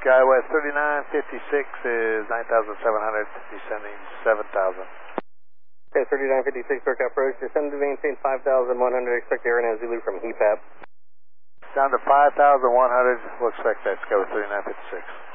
SkyWest 3956 is 9,700, descending 7,000. Okay, 3956 North approach, descend to maintain 5,100, expect air and Zulu from HEPAP. Down to 5,100, we'll expect that SkyWest 3956.